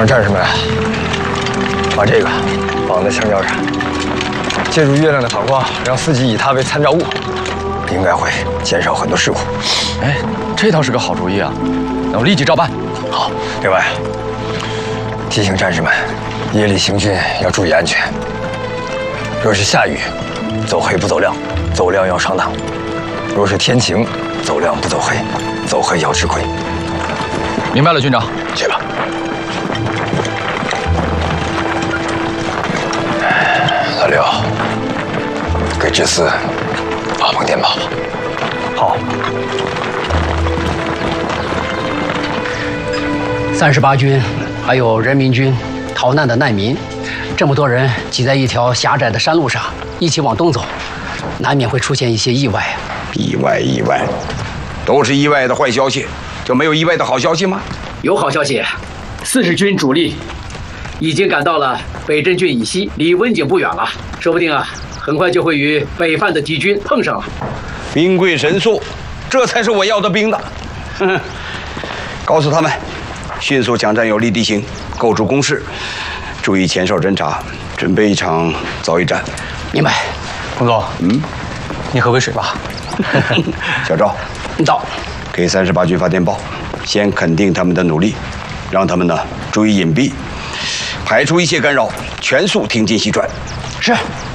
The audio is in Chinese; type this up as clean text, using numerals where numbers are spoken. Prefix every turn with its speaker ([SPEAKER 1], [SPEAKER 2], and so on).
[SPEAKER 1] 让战士们把这个绑在墙角上，借助月亮的反光，让司机以它为参照物，应该会减少很多事故。
[SPEAKER 2] 哎，这倒是个好主意啊！那我立即照办。
[SPEAKER 1] 好，另外提醒战士们，夜里行军要注意安全。若是下雨，走黑不走亮，走亮要上当；若是天晴，走亮不走黑，走黑要吃亏。
[SPEAKER 2] 明白了，军长。
[SPEAKER 1] 去吧。老刘，给志思发封电报吧。好。
[SPEAKER 3] 38军，还有人民军逃难的难民，这么多人挤在一条狭窄的山路上，一起往东走，难免会出现一些意外。
[SPEAKER 4] 意外，都是意外的坏消息，就没有意外的好消息吗？
[SPEAKER 3] 有好消息，40军主力已经赶到了北镇郡以西，离温井不远了，说不定啊，很快就会与北犯的敌军碰上了。
[SPEAKER 4] 兵贵神速，这才是我要的兵的。告诉他们。 迅速抢占有利地形，构筑工事，注意前哨侦察，准备一场遭遇战。
[SPEAKER 3] 明白。
[SPEAKER 1] 彭总，你喝杯水吧。
[SPEAKER 4] 小赵，
[SPEAKER 3] 到。
[SPEAKER 4] 给38军发电报，先肯定他们的努力，让他们呢注意隐蔽，排除一切干扰，全速挺进西川。
[SPEAKER 3] 是。